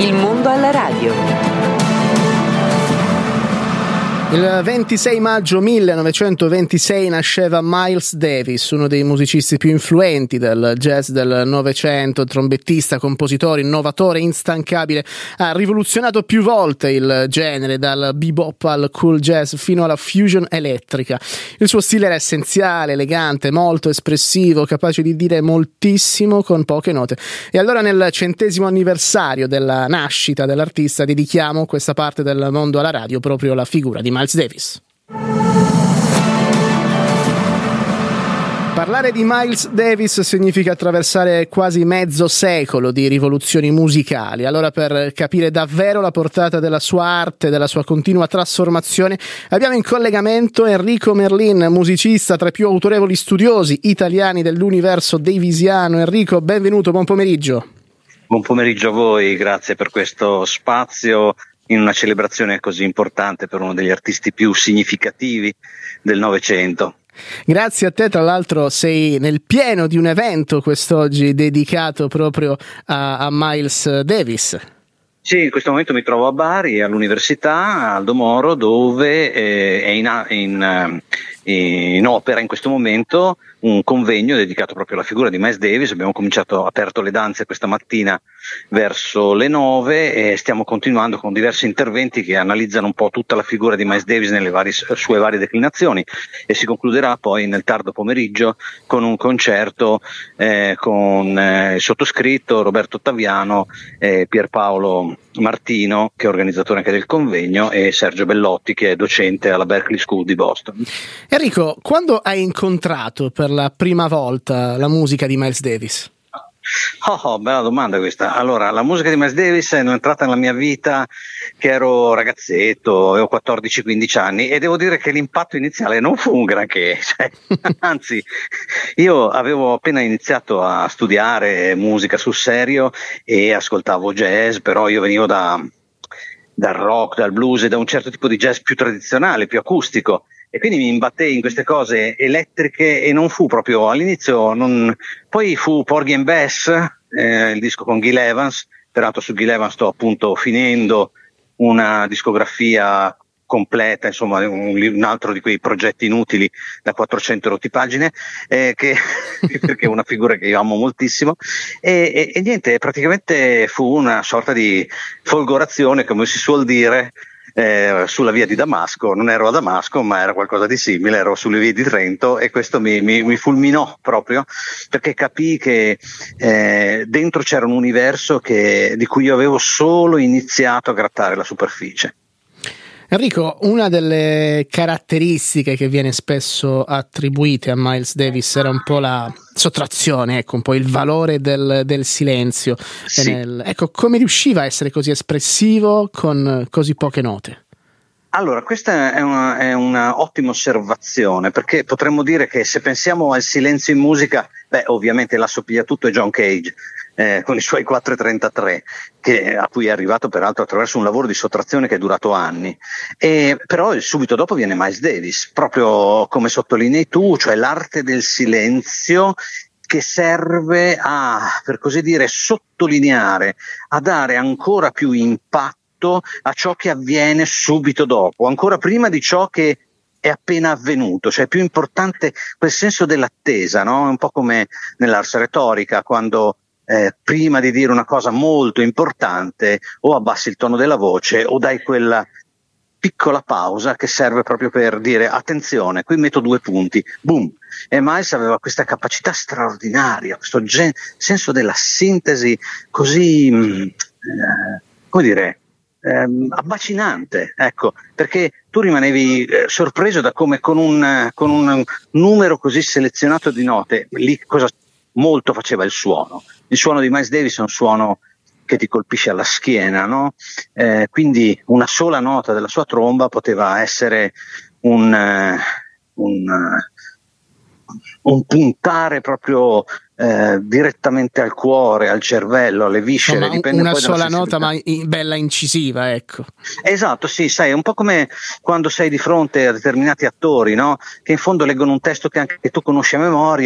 Il mondo alla radio. Il 26 maggio 1926 nasceva Miles Davis, uno dei musicisti più influenti del jazz del Novecento, trombettista, compositore, innovatore, instancabile. Ha rivoluzionato più volte il genere, dal bebop al cool jazz fino alla fusion elettrica. Il suo stile era essenziale, elegante, molto espressivo, capace di dire moltissimo con poche note. E allora, nel 100° anniversario della nascita dell'artista, dedichiamo questa parte del mondo alla radio proprio alla figura di Miles Davis. Parlare di Miles Davis significa attraversare quasi mezzo secolo di rivoluzioni musicali. Allora, per capire davvero la portata della sua arte, della sua continua trasformazione, abbiamo in collegamento Enrico Merlin, musicista tra i più autorevoli studiosi italiani dell'universo davisiano. Enrico, benvenuto, buon pomeriggio. Buon pomeriggio a voi, grazie per questo spazio in una celebrazione così importante per uno degli artisti più significativi del Novecento. Grazie a te, tra l'altro sei nel pieno di un evento quest'oggi dedicato proprio a Miles Davis. Sì, in questo momento mi trovo a Bari, all'Università Aldo Moro, dove è in opera in questo momento un convegno dedicato proprio alla figura di Miles Davis. Abbiamo aperto le danze questa mattina verso le 9 e stiamo continuando con diversi interventi che analizzano un po' tutta la figura di Miles Davis nelle sue varie declinazioni, e si concluderà poi nel tardo pomeriggio con un concerto con il sottoscritto, Roberto Ottaviano, Pierpaolo Martino, che è organizzatore anche del convegno, e Sergio Bellotti, che è docente alla Berklee School di Boston. Enrico, quando hai incontrato per la prima volta la musica di Miles Davis? Bella domanda questa. Allora, la musica di Miles Davis è entrata nella mia vita che ero ragazzetto, avevo 14-15 anni, e devo dire che l'impatto iniziale non fu un granché, anzi, io avevo appena iniziato a studiare musica sul serio e ascoltavo jazz, però io venivo dal rock, dal blues e da un certo tipo di jazz più tradizionale, più acustico. E quindi mi imbattei in queste cose elettriche e non fu proprio all'inizio, poi fu Porgy and Bess, il disco con Gil Evans. Peraltro su Gil Evans sto appunto finendo una discografia completa, insomma un altro di quei progetti inutili da 400 rotti pagine, perché è una figura che io amo moltissimo, e niente, praticamente fu una sorta di folgorazione, come si suol dire, sulla via di Damasco. Non ero a Damasco, ma era qualcosa di simile, ero sulle vie di Trento, e questo mi fulminò proprio, perché capii che dentro c'era un universo di cui io avevo solo iniziato a grattare la superficie. Enrico, una delle caratteristiche che viene spesso attribuite a Miles Davis era un po' la sottrazione, ecco, un po' il valore del silenzio. Sì. Ecco, come riusciva a essere così espressivo con così poche note? Allora, questa è una ottima osservazione, perché potremmo dire che se pensiamo al silenzio in musica, ovviamente l'assopiglia tutto è John Cage, con i suoi 433, a cui è arrivato peraltro attraverso un lavoro di sottrazione che è durato anni. Però subito dopo viene Miles Davis, proprio come sottolinei tu, cioè l'arte del silenzio, che serve per così dire, sottolineare, a dare ancora più impatto a ciò che avviene subito dopo, ancora prima di ciò che è appena avvenuto. Cioè è più importante quel senso dell'attesa, no? È un po' come nell'ars retorica, quando prima di dire una cosa molto importante o abbassi il tono della voce o dai quella piccola pausa che serve proprio per dire attenzione, qui metto 2 punti, boom. E Miles aveva questa capacità straordinaria, questo senso della sintesi così come dire, abbacinante, ecco, perché tu rimanevi sorpreso da come con un numero così selezionato di note, lì cosa molto faceva il suono. Il suono di Miles Davis è un suono che ti colpisce alla schiena, no? Quindi una sola nota della sua tromba poteva essere un puntare proprio direttamente al cuore, al cervello, alle viscere. Insomma, una sola nota ma bella incisiva, ecco. Esatto, sì, sai, è un po' come quando sei di fronte a determinati attori, no? Che in fondo leggono un testo che anche tu conosci a memoria